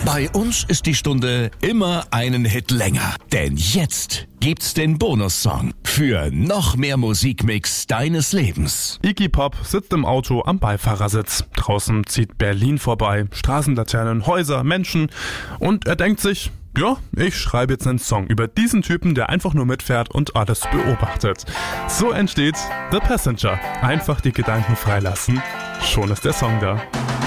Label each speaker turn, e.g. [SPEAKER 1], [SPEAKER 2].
[SPEAKER 1] Bei uns ist die Stunde immer einen Hit länger. Denn jetzt gibt's den Bonussong für noch mehr Musikmix deines Lebens.
[SPEAKER 2] Iggy Pop sitzt im Auto am Beifahrersitz. Draußen zieht Berlin vorbei. Straßenlaternen, Häuser, Menschen. Und er denkt sich, ja, ich schreibe jetzt einen Song über diesen Typen, der einfach nur mitfährt und alles beobachtet. So entsteht The Passenger. Einfach die Gedanken freilassen. Schon ist der Song da.